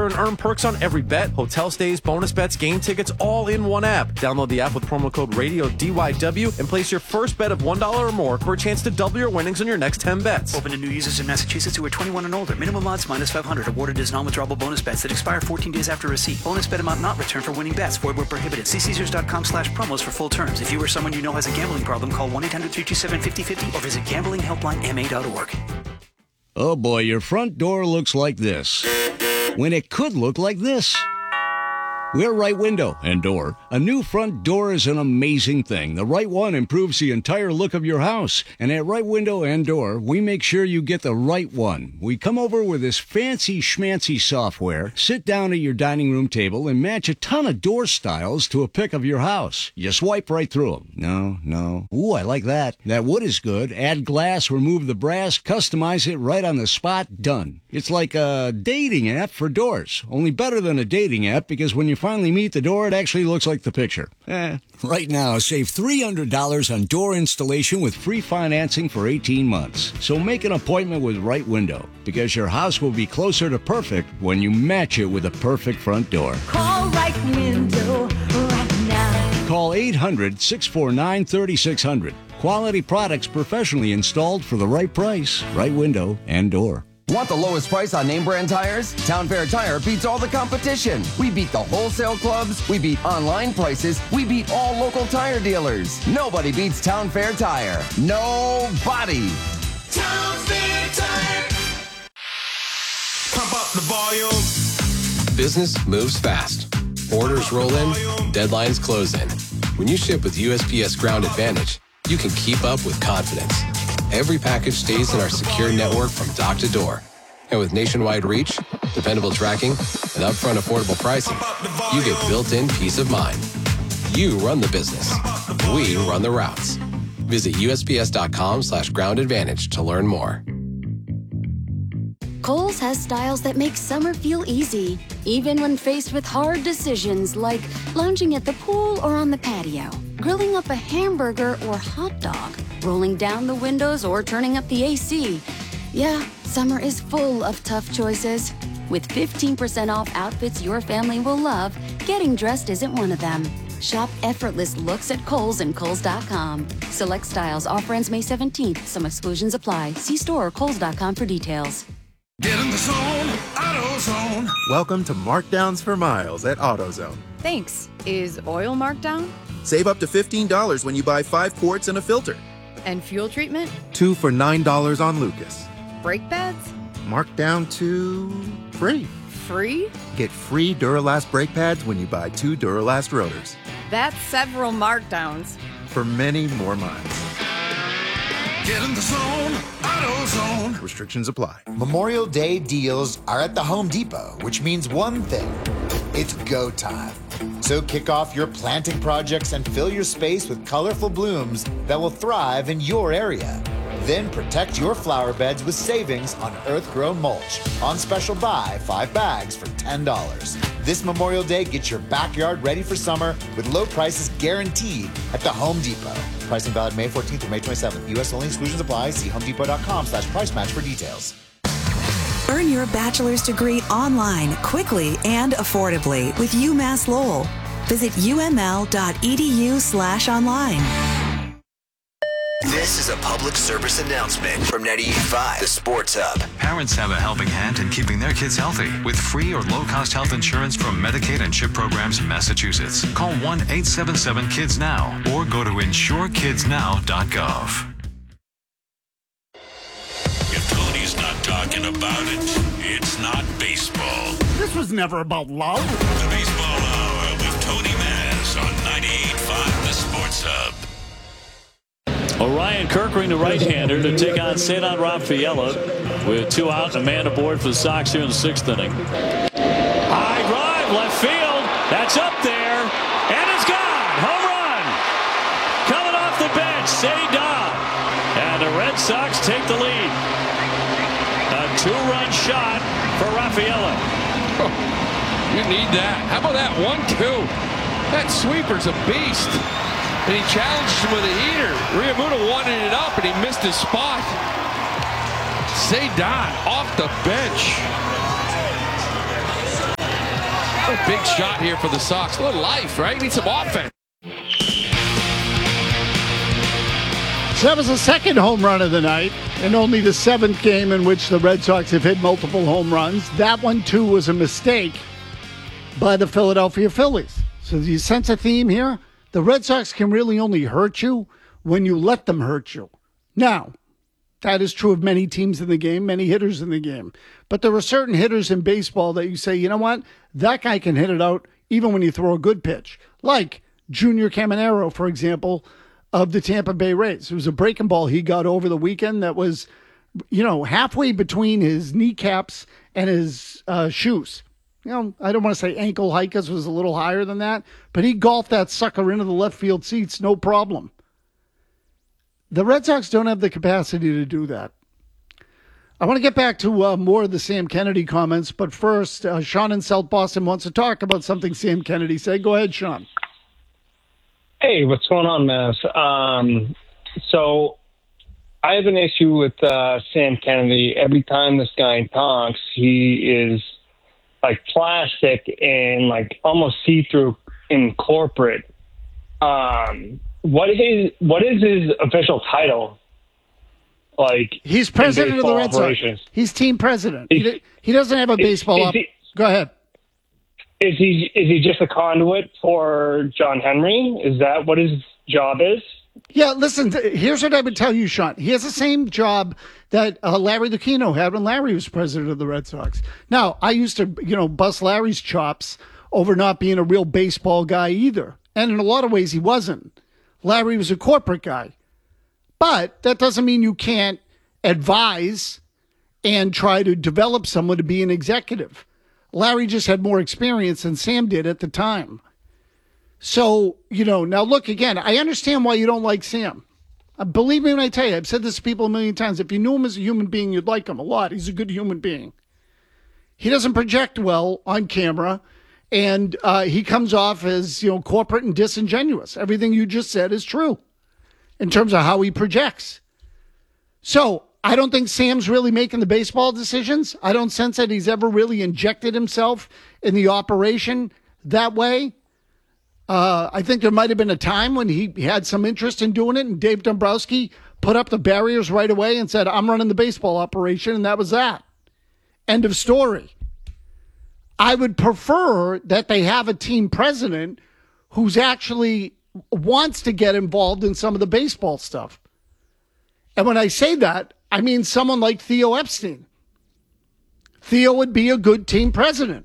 and earn perks on every bet, hotel stays, bonus bets, game tickets, all in one app. Download the app with promo code Radio DYW and place your first bet of $1 or more for a chance to double your winnings on your next 10 bets. Open to new users in Massachusetts who are 21 and older. Minimum odds minus 500. Awarded as non-withdrawable bonus bets that expire 14 days after receipt. Bonus bet amount not returned for winning bets. Void where prohibited. See Caesars.com/promos for full terms. If you or someone you know has a gambling problem, call 1-800-327-5050 or visit gamblinghelplinema.org. Oh boy, your front door looks like this, when it could look like this. We're Right Window and Door. A new front door is an amazing thing. The right one improves the entire look of your house. And at Right Window and Door, we make sure you get the right one. We come over with this fancy schmancy software, sit down at your dining room table, and match a ton of door styles to a pic of your house. You swipe right through them. No. Ooh, I like that. That wood is good. Add glass, remove the brass, customize it right on the spot. Done. It's like a dating app for doors. Only better than a dating app because when you finally meet the door, it actually looks like the picture. Right now, save $300 on door installation with free financing for 18 months. So make an appointment with Right Window because your house will be closer to perfect when you match it with a perfect front door. Call Right Window right now. Call 800-649-3600. Quality products professionally installed for the right price. Right Window and Door. Want the lowest price on name brand tires? Town Fair Tire beats all the competition. We beat the wholesale clubs. We beat online prices. We beat all local tire dealers. Nobody beats Town Fair Tire. Nobody. Town Fair Tire. Pump up the volume. Business moves fast. Orders roll in. Deadlines close in. When you ship with USPS Ground Advantage, you can keep up with confidence. Every package stays in our secure network from dock to door. And with nationwide reach, dependable tracking, and upfront affordable pricing, you get built-in peace of mind. You run the business. We run the routes. Visit USPS.com/Ground Advantage to learn more. Kohl's has styles that make summer feel easy, even when faced with hard decisions like lounging at the pool or on the patio, grilling up a hamburger or hot dog, rolling down the windows or turning up the AC. Yeah, summer is full of tough choices. With 15% off outfits your family will love, getting dressed isn't one of them. Shop effortless looks at Kohl's and Kohl's.com. Select styles. Offer ends May 17th. Some exclusions apply. See store or Kohl's.com for details. Get in the zone, AutoZone. Welcome to Markdowns for Miles at AutoZone. Thanks. Is oil marked down? Save up to $15 when you buy 5 quarts and a filter. And fuel treatment? 2 for $9 on Lucas. Brake pads? Marked down to free. Free? Get free Duralast brake pads when you buy 2 Duralast rotors. That's several markdowns. For many more miles. Get in the zone, AutoZone. Restrictions apply. Memorial Day deals are at the Home Depot, which means one thing. It's go time. So kick off your planting projects and fill your space with colorful blooms that will thrive in your area. Then protect your flower beds with savings on earth-grown mulch. On special buy, 5 bags for $10. This Memorial Day, get your backyard ready for summer with low prices guaranteed at the Home Depot. Pricing valid May 14th through May 27th. U.S. only, exclusions apply. See homedepot.com/price match for details. Earn your bachelor's degree online quickly and affordably with UMass Lowell. Visit uml.edu/online. This is a public service announcement from 98.5, the Sports Hub. Parents have a helping hand in keeping their kids healthy with free or low-cost health insurance from Medicaid and CHIP programs in Massachusetts. Call 1-877-KIDS-NOW or go to insurekidsnow.gov. If Tony's not talking about it, it's not baseball. This was never about love. The Baseball Hour with Tony Maz on 98.5, the Sports Hub. Orion Kirkering, the right-hander, to take on Cedar Rafaela with 2 out and a man aboard for the Sox here in the 6th inning. High drive, left field. That's up there, and it's gone. Home run. Coming off the bench, Cedar. And the Red Sox take the lead. A 2-run shot for Rafaela. Oh, you need that. How about that 1-2? That sweeper's a beast. And he challenged him with a heater. Realmuto wanted it up, and he missed his spot. Cedar off the bench. A big shot here for the Sox. A little life, right? Need some offense. So that was the second home run of the night, and only the seventh game in which the Red Sox have hit multiple home runs. That one, too, was a mistake by the Philadelphia Phillies. So do you sense a theme here? The Red Sox can really only hurt you when you let them hurt you. Now, that is true of many teams in the game, many hitters in the game. But there are certain hitters in baseball that you say, you know what? That guy can hit it out even when you throw a good pitch. Like Junior Caminero, for example, of the Tampa Bay Rays. It was a breaking ball he got over the weekend that was, halfway between his kneecaps and his shoes. I don't want to say ankle height because it was a little higher than that, but he golfed that sucker into the left field seats, no problem. The Red Sox don't have the capacity to do that. I want to get back to more of the Sam Kennedy comments, but first, Sean in South Boston wants to talk about something Sam Kennedy said. Go ahead, Sean. Hey, what's going on, Maz? So I have an issue with Sam Kennedy. Every time this guy talks, he is like plastic and like almost see-through in corporate. What is his official title? Like, he's president of the Red Sox. He's team president. He doesn't have a baseball. Go ahead. Is he just a conduit for John Henry? Is that what his job is? Yeah, listen, here's what I would tell you, Sean. He has the same job that Larry Lucchino had when Larry was president of the Red Sox. Now, I used to, bust Larry's chops over not being a real baseball guy either. And in a lot of ways, he wasn't. Larry was a corporate guy. But that doesn't mean you can't advise and try to develop someone to be an executive. Larry just had more experience than Sam did at the time. So, now look, again, I understand why you don't like Sam. Believe me when I tell you, I've said this to people a million times. If you knew him as a human being, you'd like him a lot. He's a good human being. He doesn't project well on camera, and he comes off as, corporate and disingenuous. Everything you just said is true in terms of how he projects. So I don't think Sam's really making the baseball decisions. I don't sense that he's ever really injected himself in the operation that way. I think there might have been a time when he had some interest in doing it, and Dave Dombrowski put up the barriers right away and said, I'm running the baseball operation, and that was that. End of story. I would prefer that they have a team president who's actually wants to get involved in some of the baseball stuff. And when I say that, I mean someone like Theo Epstein. Theo would be a good team president,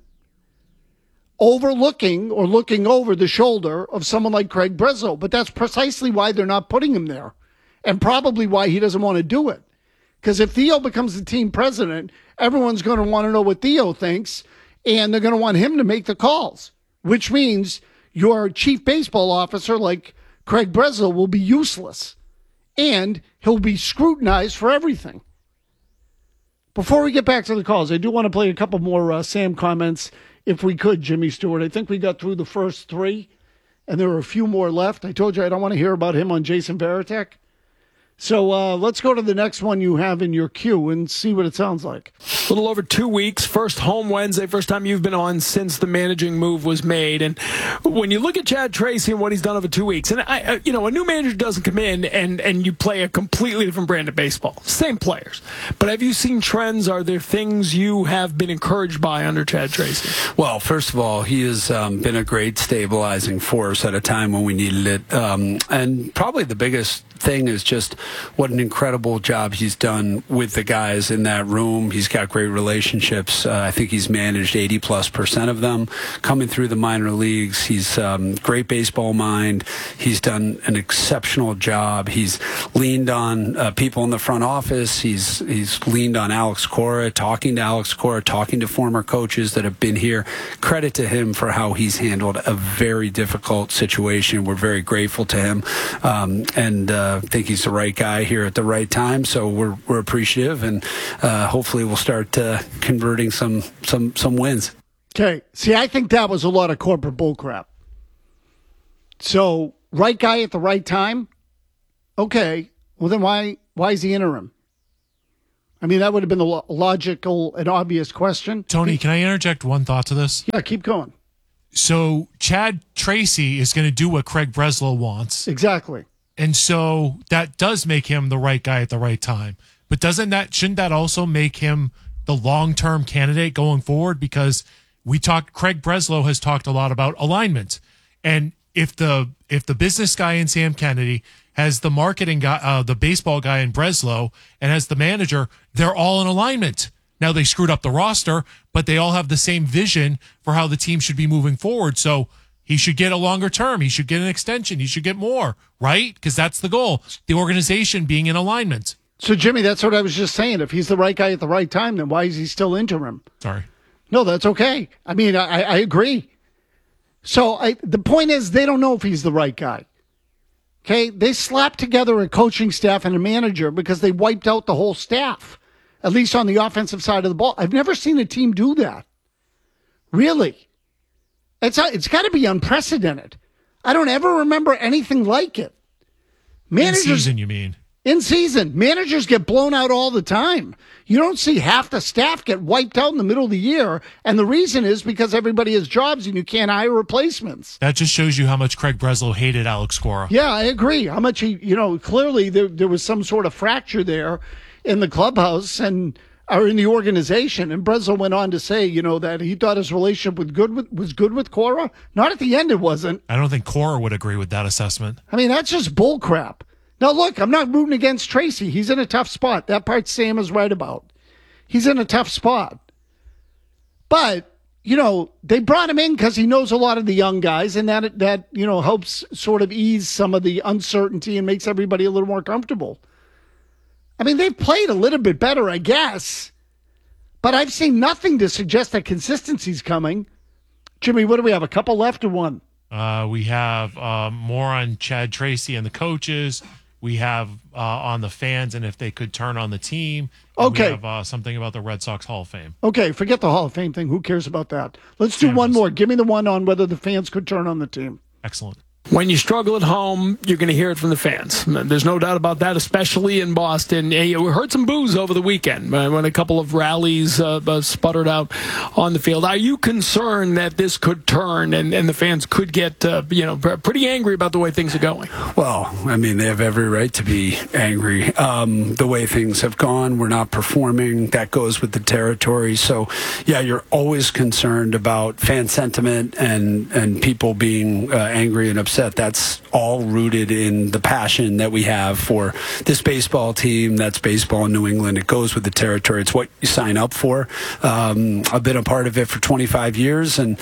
overlooking or looking over the shoulder of someone like Craig Breslow. But that's precisely why they're not putting him there, and probably why he doesn't want to do it. Because if Theo becomes the team president, everyone's going to want to know what Theo thinks, and they're going to want him to make the calls, which means your chief baseball officer, like Craig Breslow, will be useless, and he'll be scrutinized for everything. Before we get back to the calls, I do want to play a couple more Sam comments, if we could, Jimmy Stewart. I think we got through the first three, and there are a few more left. I told you I don't want to hear about him on Jason Varitek. So let's go to the next one you have in your queue and see what it sounds like. A little over 2 weeks, first home Wednesday, first time you've been on since the managing move was made. And when you look at Chad Tracy and what he's done over 2 weeks, and a new manager doesn't come in and you play a completely different brand of baseball. Same players. But have you seen trends? Are there things you have been encouraged by under Chad Tracy? Well, first of all, he has been a great stabilizing force at a time when we needed it. And probably the biggest thing is just what an incredible job he's done with the guys in that room. He's got great relationships. I think he's managed 80+% of them coming through the minor leagues. He's great baseball mind. He's done an exceptional job. He's leaned on people in the front office. He's leaned on Alex Cora, talking to former coaches that have been here. Credit to him for how he's handled a very difficult situation. We're very grateful to him. I think he's the right guy here at the right time, so we're appreciative, and hopefully we'll start converting some wins. Okay. See, I think that was a lot of corporate bullcrap. So, right guy at the right time? Okay. Well, then why is he interim? I mean, that would have been the logical and obvious question. Tony, can I interject one thought to this? Yeah, keep going. So Chad Tracy is going to do what Craig Breslow wants. Exactly. And so that does make him the right guy at the right time. But shouldn't that also make him the long-term candidate going forward? Because Craig Breslow has talked a lot about alignment. And if the business guy in Sam Kennedy has the marketing guy, the baseball guy in Breslow, and has the manager, they're all in alignment. Now they screwed up the roster, but they all have the same vision for how the team should be moving forward. So he should get a longer term. He should get an extension. He should get more, right? Because that's the goal. The organization being in alignment. So, Jimmy, that's what I was just saying. If he's the right guy at the right time, then why is he still interim? Sorry. No, that's okay. I mean, I agree. So the point is they don't know if he's the right guy. Okay? They slapped together a coaching staff and a manager because they wiped out the whole staff, at least on the offensive side of the ball. I've never seen a team do that. Really. It's got to be unprecedented. I don't ever remember anything like it. In season, you mean? In season. Managers get blown out all the time. You don't see half the staff get wiped out in the middle of the year, and the reason is because everybody has jobs and you can't hire replacements. That just shows you how much Craig Breslow hated Alex Cora. Yeah, I agree. How much he, clearly there was some sort of fracture there in the clubhouse or in the organization. And Breslow went on to say, that he thought his relationship was good with Cora. Not at the end, it wasn't. I don't think Cora would agree with that assessment. I mean, that's just bull crap. Now, look, I'm not rooting against Tracy. He's in a tough spot. That part Sam is right about. He's in a tough spot. But, they brought him in because he knows a lot of the young guys, and that helps sort of ease some of the uncertainty and makes everybody a little more comfortable. I mean, they've played a little bit better, I guess, but I've seen nothing to suggest that consistency's coming. Jimmy, what do we have, a couple left or one? We have more on Chad Tracy and the coaches. We have on the fans and if they could turn on the team. Okay. We have something about the Red Sox Hall of Fame. Okay, forget the Hall of Fame thing. Who cares about that? Let's do one more. Give me the one on whether the fans could turn on the team. Excellent. When you struggle at home, you're going to hear it from the fans. There's no doubt about that, especially in Boston. We heard some boos over the weekend when a couple of rallies sputtered out on the field. Are you concerned that this could turn and the fans could get pretty angry about the way things are going? Well, I mean, they have every right to be angry. The way things have gone, we're not performing. That goes with the territory. So, yeah, you're always concerned about fan sentiment and people being angry and upset. That's all rooted in the passion that we have for this baseball team. That's baseball in New England. It goes with the territory. It's what you sign up for. I've been a part of it for 25 years, and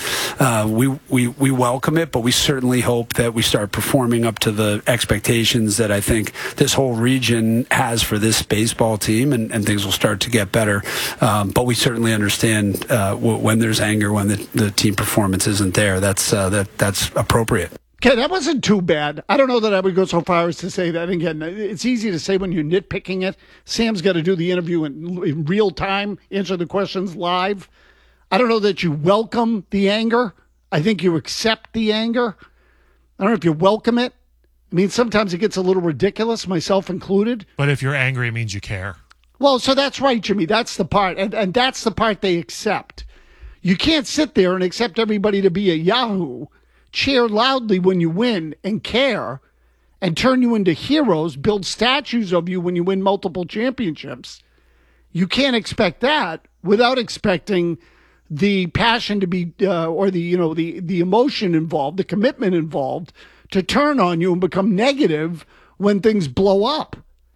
we welcome it, but we certainly hope that we start performing up to the expectations that I think this whole region has for this baseball team, and things will start to get better. But we certainly understand when there's anger, when the team performance isn't there. That's appropriate. Okay, that wasn't too bad. I don't know that I would go so far as to say that. Again, it's easy to say when you're nitpicking it. Sam's got to do the interview in real time, answer the questions live. I don't know that you welcome the anger. I think you accept the anger. I don't know if you welcome it. I mean, sometimes it gets a little ridiculous, myself included. But if you're angry, it means you care. Well, so that's right, Jimmy. That's the part. And that's the part they accept. You can't sit there and accept everybody to be a yahoo, cheer loudly when you win and care, and turn you into heroes, build statues of you when you win multiple championships. You can't expect that without expecting the passion to be, or the emotion involved, the commitment involved, to turn on you and become negative when things blow up.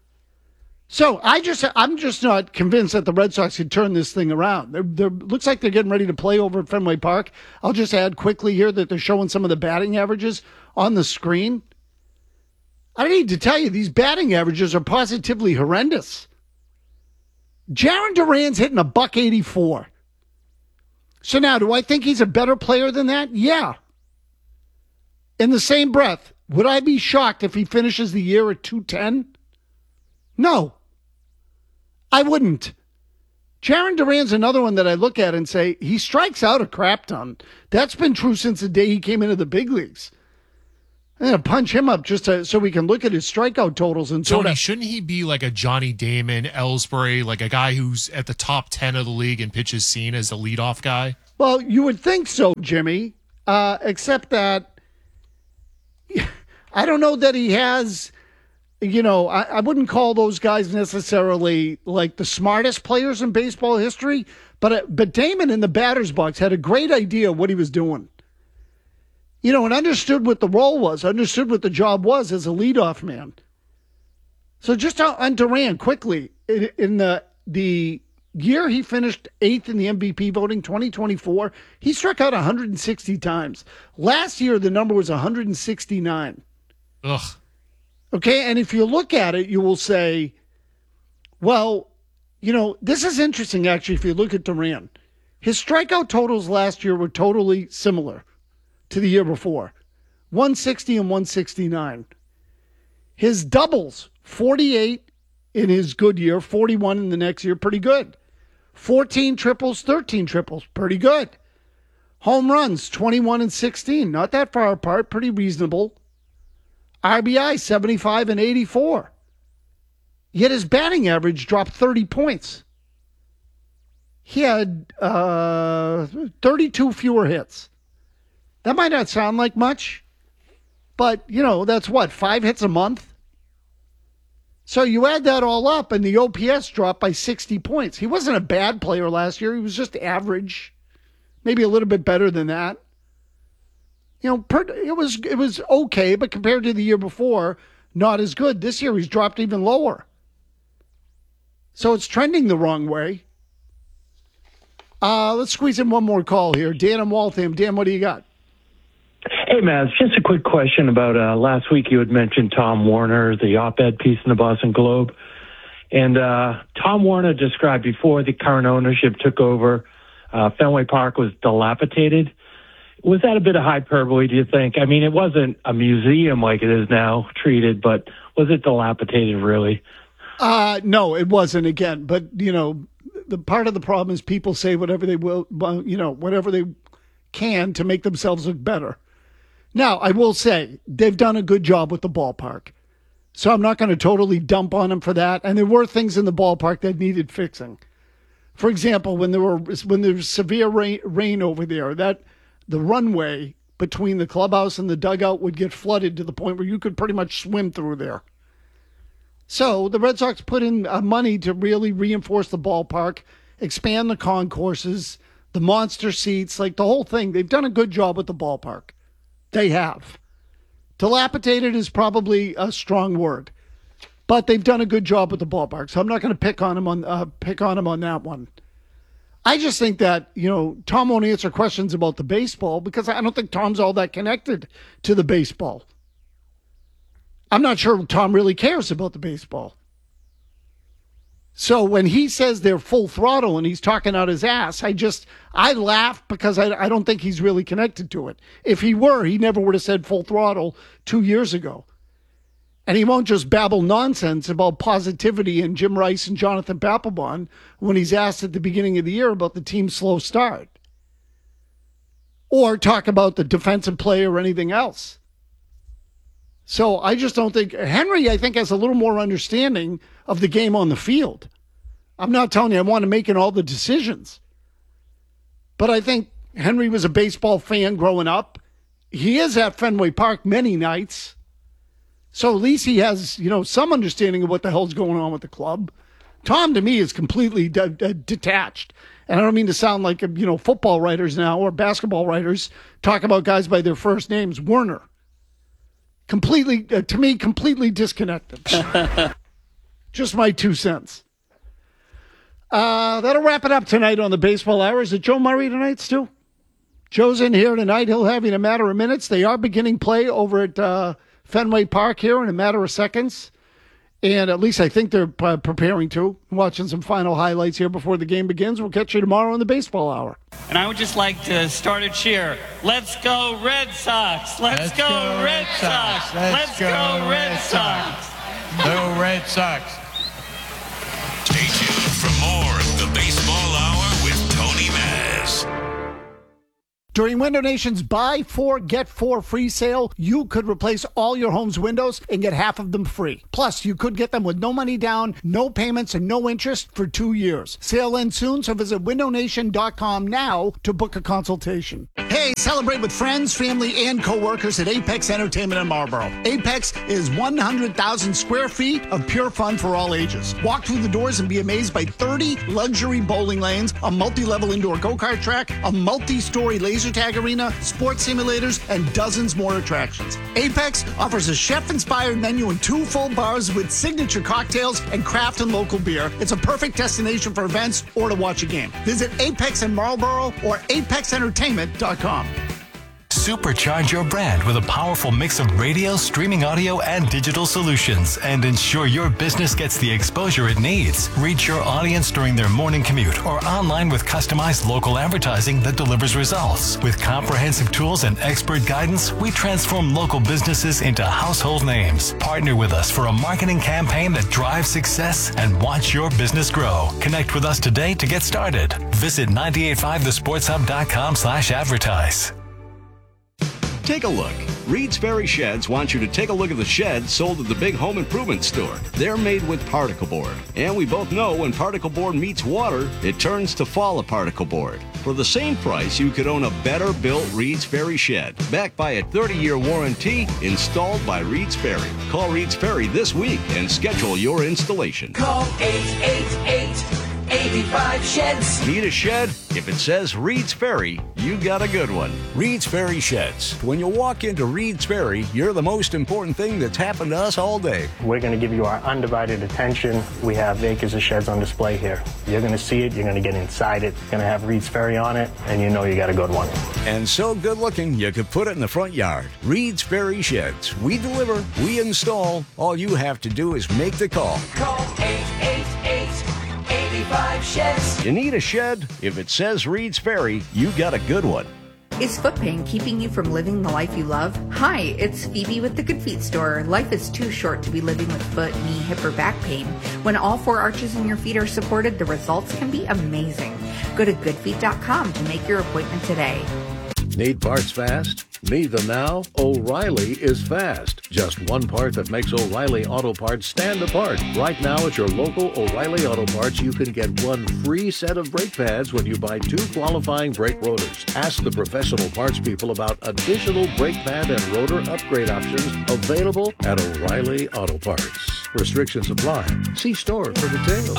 So I'm just not convinced that the Red Sox can turn this thing around. They're looks like they're getting ready to play over at Fenway Park. I'll just add quickly here that they're showing some of the batting averages on the screen. I don't need to tell you, these batting averages are positively horrendous. Jarren Duran's hitting a .184. So now, do I think he's a better player than that? Yeah. In the same breath, would I be shocked if he finishes the year at .210? No, I wouldn't. Jarren Duran's another one that I look at and say, he strikes out a crap ton. That's been true since the day he came into the big leagues. I'm going to punch him up just so we can look at his strikeout totals. And Tony, shouldn't he be like a Johnny Damon, Ellsbury, like a guy who's at the top 10 of the league and pitches seen as a leadoff guy? Well, you would think so, Jimmy. except that I don't know that he has, I wouldn't call those guys necessarily like the smartest players in baseball history, but Damon in the batter's box had a great idea of what he was doing. And understood what the role was, understood what the job was as a leadoff man. So just on Duran quickly, in the year he finished 8th in the MVP voting, 2024, he struck out 160 times. Last year, the number was 169. Ugh. Okay, and if you look at it, you will say, well, this is interesting, actually, if you look at Duran. His strikeout totals last year were totally similar to the year before, 160 and 169. His doubles, 48 in his good year, 41 in the next year, pretty good. 14 triples, 13 triples, pretty good. Home runs, 21 and 16, not that far apart, pretty reasonable. RBI, 75 and 84. Yet his batting average dropped 30 points. He had 32 fewer hits. That might not sound like much, but, that's what, 5 hits a month? So you add that all up, and the OPS dropped by 60 points. He wasn't a bad player last year. He was just average, maybe a little bit better than that. It was okay, but compared to the year before, not as good. This year, he's dropped even lower. So it's trending the wrong way. Let's squeeze in one more call here. Dan in Waltham. Dan, what do you got? Hey, Maz, just a quick question about last week you had mentioned Tom Warner, the op-ed piece in the Boston Globe. And Tom Warner described before the current ownership took over, Fenway Park was dilapidated. Was that a bit of hyperbole, do you think? I mean, it wasn't a museum like it is now treated, but was it dilapidated really? No, it wasn't again. But, the part of the problem is people say whatever they will, whatever they can to make themselves look better. Now, I will say they've done a good job with the ballpark. So I'm not going to totally dump on them for that. And there were things in the ballpark that needed fixing. For example, when there was severe rain over there, that the runway between the clubhouse and the dugout would get flooded to the point where you could pretty much swim through there. So the Red Sox put in money to really reinforce the ballpark, expand the concourses, the monster seats, like the whole thing. They've done a good job with the ballpark. They have. Dilapidated is probably a strong word, but they've done a good job with the ballpark. So I'm not going to pick on him on that one. I just think that, Tom won't answer questions about the baseball because I don't think Tom's all that connected to the baseball. I'm not sure Tom really cares about the baseball. So when he says they're full throttle and he's talking out his ass, I laugh because I don't think he's really connected to it. If he were, he never would have said full throttle 2 years ago. And he won't just babble nonsense about positivity and Jim Rice and Jonathan Papelbon when he's asked at the beginning of the year about the team's slow start. Or talk about the defensive play or anything else. So I just don't think Henry, I think, has a little more understanding of the game on the field. I'm not telling you I want to make all the decisions. But I think Henry was a baseball fan growing up. He is at Fenway Park many nights. So at least he has, some understanding of what the hell's going on with the club. Tom, to me, is completely detached. And I don't mean to sound like, football writers now or basketball writers talk about guys by their first names. Werner. Completely, to me, completely disconnected. Just my 2 cents. That'll wrap it up tonight on the Baseball Hour. Is it Joe Murray tonight, Stu? Joe's in here tonight. He'll have you in a matter of minutes. They are beginning play over at Fenway Park here in a matter of seconds. And at least I think they're preparing to. Watching some final highlights here before the game begins. We'll catch you tomorrow on the Baseball Hour. And I would just like to start a cheer. Let's go Red Sox! Let's go Red Sox! Let's go Red Sox! Go Red Sox! Stay tuned for more of the Baseball Hour with Tony Maz. During Window Nation's Buy 4, Get 4 free sale, you could replace all your home's windows and get half of them free. Plus, you could get them with no money down, no payments, and no interest for 2 years. Sale ends soon, so visit windownation.com now to book a consultation. Hey, celebrate with friends, family, and coworkers at Apex Entertainment in Marlboro. Apex is 100,000 square feet of pure fun for all ages. Walk through the doors and be amazed by 30 luxury bowling lanes, a multi-level indoor go-kart track, a multi-story laser tag arena, sports simulators, and dozens more attractions. Apex offers a chef-inspired menu and 2 full bars with signature cocktails and craft and local beer. It's a perfect destination for events or to watch a game. Visit Apex in Marlboro or apexentertainment.com. Supercharge your brand with a powerful mix of radio, streaming audio, and digital solutions and ensure your business gets the exposure it needs. Reach your audience during their morning commute or online with customized local advertising that delivers results. With comprehensive tools and expert guidance, we transform local businesses into household names. Partner with us for a marketing campaign that drives success and watch your business grow. Connect with us today to get started. Visit 985thesportshub.com/advertise. Take a look. Reed's Ferry Sheds wants you to take a look at the sheds sold at the big home improvement store. They're made with particle board. And we both know when particle board meets water, it turns to fall particle board. For the same price, you could own a better built Reed's Ferry Shed, backed by a 30-year warranty, installed by Reed's Ferry. Call Reed's Ferry this week and schedule your installation. Call 888-85-SHEDS. Need a shed? If it says Reed's Ferry, you got a good one. Reed's Ferry Sheds. When you walk into Reed's Ferry, you're the most important thing that's happened to us all day. We're going to give you our undivided attention. We have acres of sheds on display here. You're going to see it. You're going to get inside it. It's going to have Reed's Ferry on it, and you know you got a good one. And so good looking, you could put it in the front yard. Reed's Ferry Sheds. We deliver, we install. All you have to do is make the call. Call 888-85-SHEDS. You need a shed? If it says Reed's Ferry, you got a good one. Is foot pain keeping you from living the life you love? Hi, it's Phoebe with the Good Feet store. Life is too short to be living with foot, knee, hip, or back pain. When all 4 arches in your feet are supported, the results can be amazing. Go to goodfeet.com to make your appointment today. Need parts fast? Need them now? O'Reilly is fast. Just one part that makes O'Reilly Auto Parts stand apart. Right now at your local O'Reilly Auto Parts, you can get 1 free set of brake pads when you buy 2 qualifying brake rotors. Ask the professional parts people about additional brake pad and rotor upgrade options available at O'Reilly Auto Parts. Restrictions apply. See store for details.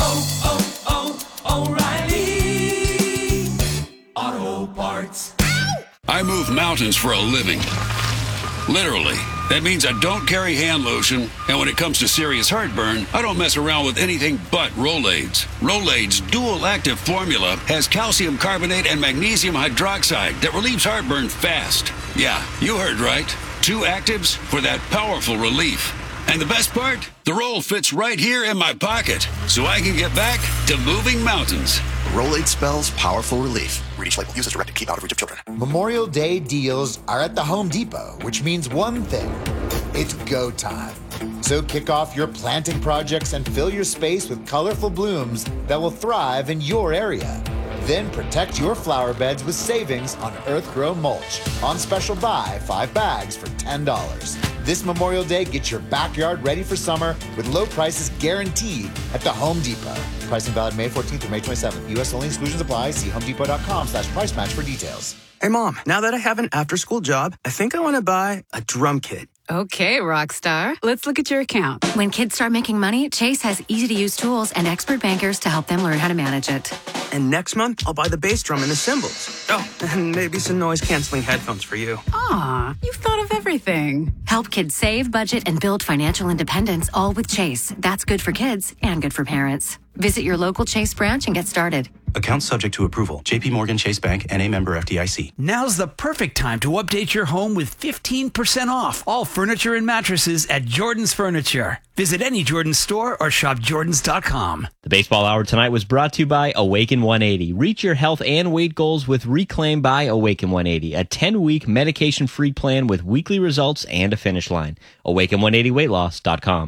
O'Reilly Auto Parts. I move mountains for a living. Literally. That means I don't carry hand lotion, and when it comes to serious heartburn, I don't mess around with anything but Rolaids. Rolaids' dual-active formula has calcium carbonate and magnesium hydroxide that relieves heartburn fast. Yeah, you heard right. 2 actives for that powerful relief. And the best part? The roll fits right here in my pocket, so I can get back to moving mountains. Rolade spells powerful relief. Read each label. Use as directed. Keep out of reach of children. Memorial Day deals are at the Home Depot, which means one thing. It's go time. So kick off your planting projects and fill your space with colorful blooms that will thrive in your area. Then protect your flower beds with savings on Earthgrow mulch. On special buy, 5 bags for $10. This Memorial Day, get your backyard ready for summer with low prices guaranteed at the Home Depot. Pricing valid May 14th through May 27th. U.S. only, exclusions apply. See homedepot.com/price match for details. Hey, Mom, now that I have an after-school job, I think I want to buy a drum kit. Okay, Rockstar. Let's look at your account. When kids start making money, Chase has easy-to-use tools and expert bankers to help them learn how to manage it. And next month, I'll buy the bass drum and the cymbals. Oh, and maybe some noise-canceling headphones for you. Aw, you've thought of everything. Help kids save, budget, and build financial independence, all with Chase. That's good for kids and good for parents. Visit your local Chase branch and get started. Account subject to approval. JP Morgan Chase Bank, N.A. member FDIC. Now's the perfect time to update your home with 15% off all furniture and mattresses at Jordan's Furniture. Visit any Jordan's store or shop Jordans.com. The Baseball Hour tonight was brought to you by Awaken 180. Reach your health and weight goals with Reclaim by Awaken 180, a 10-week medication-free plan with weekly results and a finish line. Awaken180weightloss.com.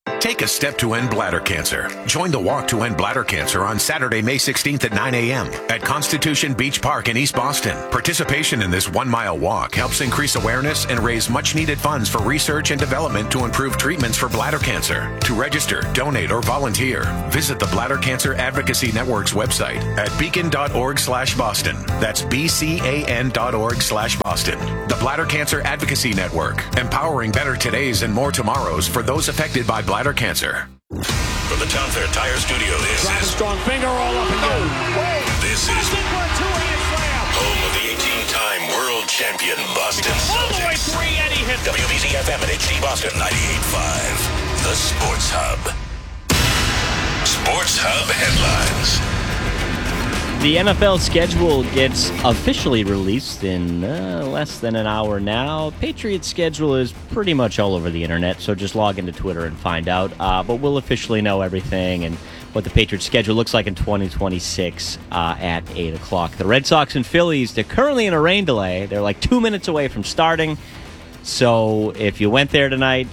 Take a step to end bladder cancer. Join the Walk to End Bladder Cancer on Saturday, May 16th at 9 a.m. at Constitution Beach Park in East Boston. Participation in this 1-mile walk helps increase awareness and raise much-needed funds for research and development to improve treatments for bladder cancer. To register, donate, or volunteer, visit the Bladder Cancer Advocacy Network's website at beacon.org/Boston. That's BCAN.org/Boston. The Bladder Cancer Advocacy Network, empowering better todays and more tomorrows for those affected by bladder cancer. From the Town Fair Tire Studio, this is strong finger all up and down. This is home of the 18-time world champion Boston Celtics. WBZ FM and HD Boston 98.5. The Sports Hub. Sports Hub headlines. The NFL schedule gets officially released in less than an hour now. Patriots schedule is pretty much all over the internet, so just log into Twitter and find out. But we'll officially know everything and what the Patriots schedule looks like in 2026 at 8 o'clock. The Red Sox and Phillies, they're currently in a rain delay. They're like 2 minutes away from starting. So if you went there tonight,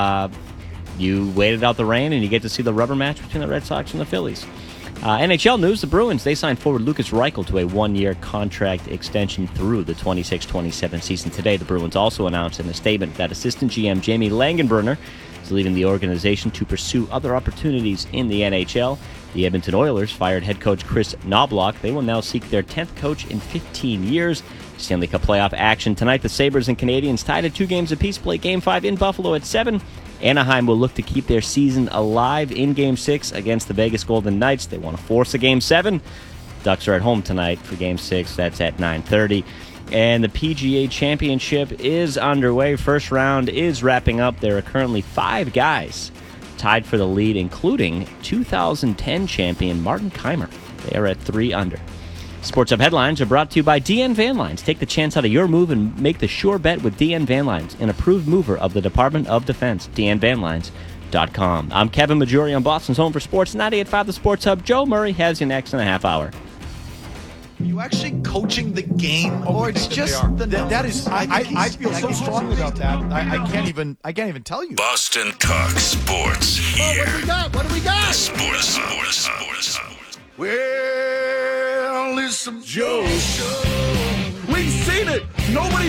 you waited out the rain and you get to see the rubber match between the Red Sox and the Phillies. NHL news, the Bruins, they signed forward Lucas Reichel to a one-year contract extension through the 26-27 season today. The Bruins also announced in a statement that assistant GM Jamie Langenbrunner is leaving the organization to pursue other opportunities in the NHL. The Edmonton Oilers fired head coach Chris Knobloch. They will now seek their 10th coach in 15 years. Stanley Cup playoff action tonight. The Sabres and Canadiens tied at 2 games apiece, play Game 5 in Buffalo at 7. Anaheim will look to keep their season alive in Game 6 against the Vegas Golden Knights. They want to force a Game 7. Ducks are at home tonight for Game 6. That's at 9:30. And the PGA Championship is underway. First round is wrapping up. There are currently 5 guys tied for the lead, including 2010 champion Martin Kaymer. They are at 3 under. Sports Hub headlines are brought to you by DN Van Lines. Take the chance out of your move and make the sure bet with DN Van Lines, an approved mover of the Department of Defense. DNVanlines.com. I'm Kevin Majori on Boston's Home for Sports 98.5 The Sports Hub. Joe Murray has you next in a half hour. Are you actually coaching the game, or it's just that is? I feel so strongly about that. I can't even tell you. Boston talk sports here. What do we got? The Sports Hub. Well, it's some Joe. We've seen it. Nobody